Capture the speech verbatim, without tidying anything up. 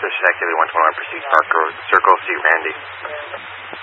Suspicious activity one twenty-one, proceed Park Road, Circle, see Randy.